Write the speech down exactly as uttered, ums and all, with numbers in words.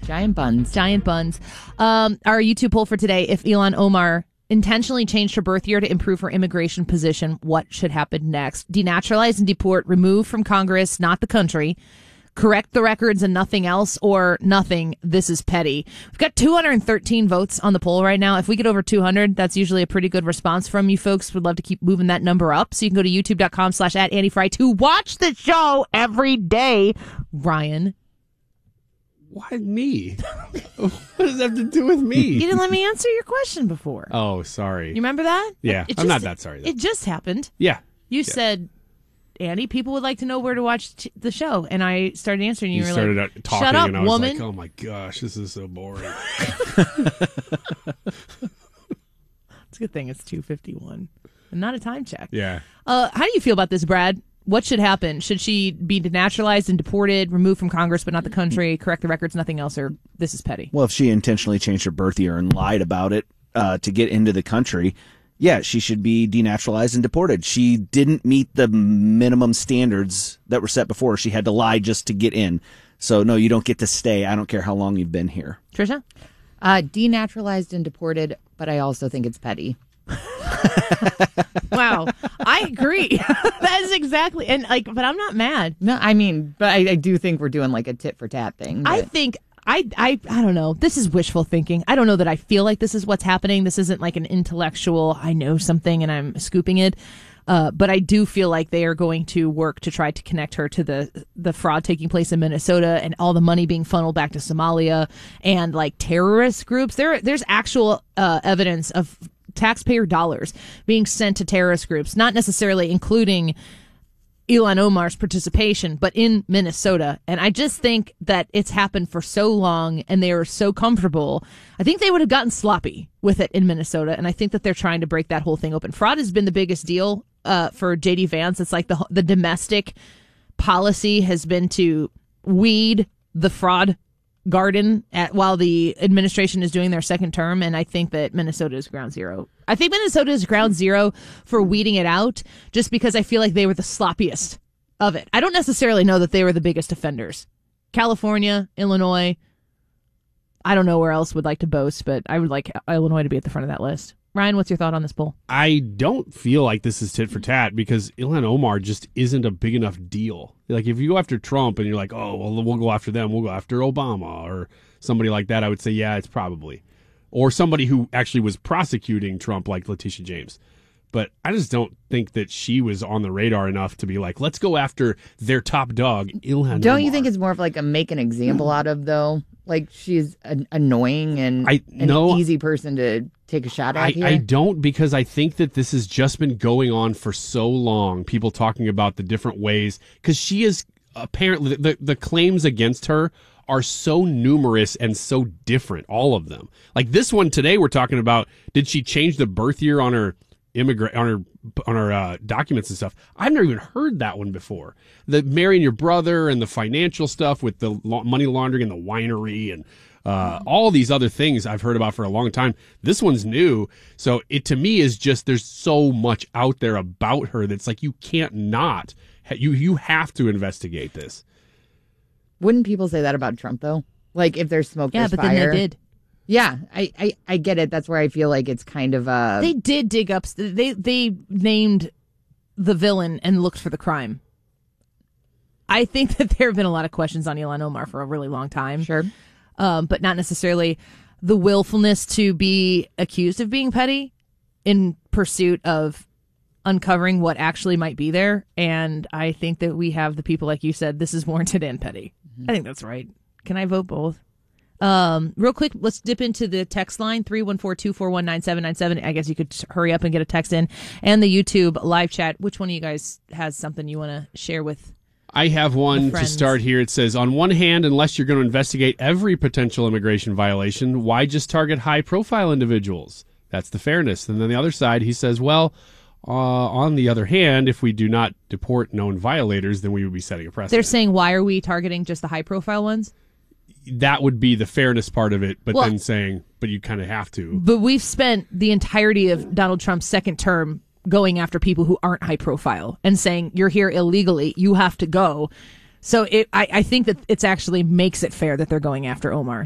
Giant buns. Giant buns. Um, our YouTube poll for today, if Ilhan Omar intentionally changed her birth year to improve her immigration position, what should happen next? Denaturalize and deport, remove from Congress, not the country, correct the records and nothing else, or nothing, this is petty. We've got two hundred thirteen votes on the poll right now. If we get over two hundred, that's usually a pretty good response from you folks. We'd love to keep moving that number up. So you can go to youtube.com slash at Andy Fry to watch the show every day. Ryan. Why me? What does that have to do with me? You didn't let me answer your question before. Oh, sorry. You remember that? Yeah, It I'm just- not that sorry, though. It just happened. Yeah. You Yeah. said, Andy, people would like to know where to watch t- the show. And I started answering. You, You were started like, out talking, shut up, and I was woman. like, oh my gosh, this is so boring. It's a good thing it's two fifty-one and not a time check. Yeah. Uh, how do you feel about this, Brad? What should happen? Should she be denaturalized and deported, removed from Congress but not the country, correct the records, nothing else, or this is petty? Well, if she intentionally changed her birth year and lied about it uh, to get into the country, yeah, she should be denaturalized and deported. She didn't meet the minimum standards that were set before. She had to lie just to get in. So, no, you don't get to stay. I don't care how long you've been here. Trisha? Uh, denaturalized and deported, but I also think it's petty. Wow. I agree. That is exactly. And like, but I'm not mad. No, I mean, but I, I do think we're doing like a tit for tat thing. I but- think I, I I don't know. This is wishful thinking. I don't know that I feel like this is what's happening. This isn't like an intellectual, I know something and I'm scooping it. Uh, but I do feel like they are going to work to try to connect her to the the fraud taking place in Minnesota and all the money being funneled back to Somalia and like terrorist groups. There there's actual uh, evidence of taxpayer dollars being sent to terrorist groups, not necessarily including Ilhan Omar's participation, but in Minnesota. And I just think that it's happened for so long and they are so comfortable. I think they would have gotten sloppy with it in Minnesota. And I think that they're trying to break that whole thing open. Fraud has been the biggest deal uh, for J D Vance. It's like the the domestic policy has been to weed the fraud garden at while the administration is doing their second term. And I think that Minnesota is ground zero. I think Minnesota is ground zero for weeding it out just because I feel like they were the sloppiest of it. I don't necessarily know that they were the biggest offenders. California, Illinois, I don't know where else would like to boast, but I would like Illinois to be at the front of that list. Ryan, what's your thought on this poll? I don't feel like this is tit for tat because Ilhan Omar just isn't a big enough deal. Like if you go after Trump and you're like, oh, well, we'll go after them, we'll go after Obama or somebody like that, I would say, yeah, it's probably. Or somebody who actually was prosecuting Trump like Letitia James. But I just don't think that she was on the radar enough to be like, let's go after their top dog, Ilhan Don't Omar. you think it's more of like a make an example out of, though? Like she's an annoying and I- an no. easy person to take a shot at I, here? I don't, because I think that this has just been going on for so long. People talking about the different ways, because she is apparently the, the claims against her are so numerous and so different, all of them. Like this one today, we're talking about, did she change the birth year on her immigrant on her on her uh, documents and stuff? I've never even heard that one before. The marrying your brother and the financial stuff with the la- money laundering and the winery and uh, all these other things I've heard about for a long time. This one's new, so it to me is just there's so much out there about her that's like you can't not you you have to investigate this. Wouldn't people say that about Trump, though? Like, if there's smoke, Yeah, there's but fire. then they did. Yeah, I, I, I get it. That's where I feel like it's kind of uh They did dig up. They they named the villain and looked for the crime. I think that there have been a lot of questions on Ilhan Omar for a really long time. Sure. Um, but not necessarily the willfulness to be accused of being petty in pursuit of uncovering what actually might be there. And I think that we have the people, like you said, this is warranted and petty. Mm-hmm. I think that's right. Can I vote both? Um, real quick, let's dip into the text line, three one four, two four one, nine seven nine seven. I guess you could hurry up and get a text in. And the YouTube live chat. Which one of you guys has something you want to share with? I have one to start here. It says, on one hand, unless you're going to investigate every potential immigration violation, why just target high-profile individuals? That's the fairness. And then the other side, he says, well, uh, on the other hand, if we do not deport known violators, then we would be setting a precedent. They're saying, why are we targeting just the high-profile ones? That would be the fairness part of it, but well, then saying, but you kind of have to. But we've spent the entirety of Donald Trump's second term going after people who aren't high profile and saying, you're here illegally, you have to go. So it, I, I think that it's actually makes it fair that they're going after Omar.